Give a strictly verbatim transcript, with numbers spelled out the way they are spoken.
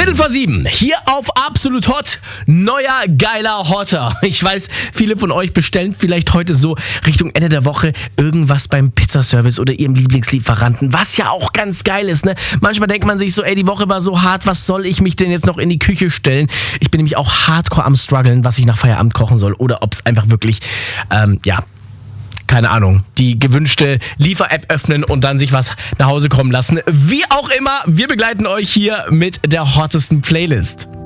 Viertel vor sieben, hier auf Absolut Hot, neuer geiler Hotter. Ich weiß, viele von euch bestellen vielleicht heute so Richtung Ende der Woche irgendwas beim Pizzaservice oder ihrem Lieblingslieferanten, was ja auch ganz geil ist, ne? Manchmal denkt man sich so, ey, die Woche war so hart, was soll ich mich denn jetzt noch in die Küche stellen? Ich bin nämlich auch hardcore am struggeln, was ich nach Feierabend kochen soll oder ob es einfach wirklich, ähm, ja, keine Ahnung, die gewünschte Liefer-App öffnen und dann sich was nach Hause kommen lassen. Wie auch immer, wir begleiten euch hier mit der hottesten Playlist.